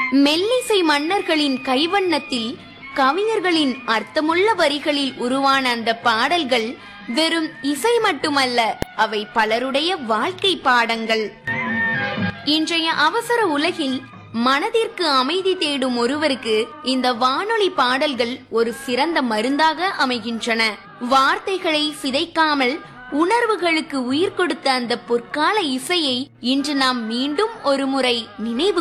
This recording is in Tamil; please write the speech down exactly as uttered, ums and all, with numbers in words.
மெல்லிசை மன்னர்களின் கைவண்ணத்தில் கவிஞர்களின் அர்த்தமுள்ள வரிகளில் உருவான அந்த பாடல்கள் வெறும் இசை மட்டுமல்ல, அவை பலருடைய வாழ்க்கை பாடங்கள். இன்றைய அவசர உலகில் மனதிற்கு அமைதி தேடும் ஒருவருக்கு இந்த வானொலி பாடல்கள் ஒரு சிறந்த மருந்தாக அமைகின்றன. வார்த்தைகளை சிதைக்காமல் உணர்வுகளுக்கு உயிர் கொடுத்த அந்த பொற்கால இசையை இன்று நாம் மீண்டும் ஒரு முறை நினைவு